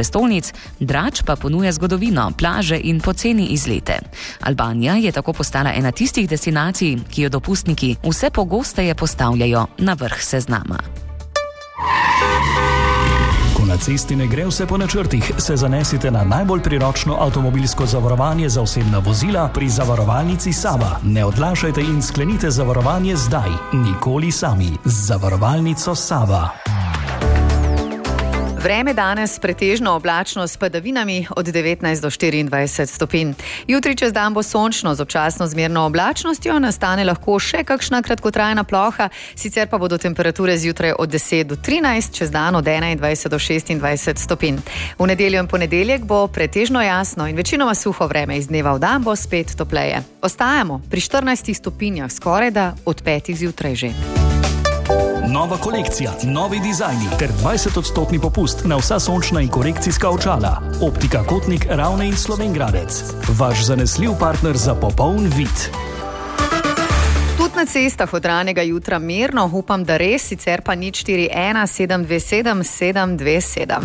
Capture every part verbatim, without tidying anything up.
prestolnic, Drač pa ponuja zgodovino, plaže in poceni izlete. Albanija je tako postala ena tistih destinacij, ki jo dopustniki vse pogosteje postavljajo na vrh seznama. Ko na cesti ne gre vse po načrtih, se zanesite na najbolj priročno avtomobilsko zavarovanje za osebna vozila pri zavarovalnici Sava. Ne odlašajte in sklenite zavarovanje zdaj, nikoli sami. Z zavarovalnico Sava. Vreme danes pretežno oblačno s padavinami od devetnajst do štiriindvajset stopinj. Jutri čez dan bo sončno z občasno zmerno oblačnostjo, nastane lahko še kakšna kratkotrajna ploha, sicer pa bodo temperature zjutraj od deset do trinajst, čez dan od enaindvajset do šestindvajset stopinj. V nedeljo in ponedeljek bo pretežno jasno in večinoma suho vreme, iz dneva v dan bo spet topleje. Ostajamo pri štirinajstih stopinjah, skorajda od petih zjutraj že. Nova kolekcija, novi dizajni ter dvajset odstotni popust na vsa sončna in korekcijska očala. Optika Kotnik, Ravne in Slovenj Gradec. Vaš zanesljiv partner za popoln vid. Tudi na cestah od ranega jutra mirno, upam, da res, sicer pa nič štiri ena sedem dve sedem sedem dve sedem.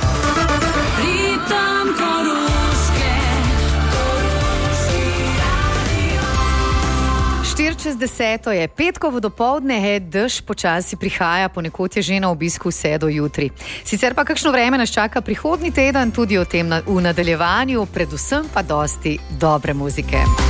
štiri čez deseto je petkovo dopoldne, dež počasi prihaja, ponekod je že na obisku vse do jutri. Sicer pa kakšno vreme nas čaka prihodnji teden, tudi o tem v nadaljevanju, predvsem pa dosti dobre muzike.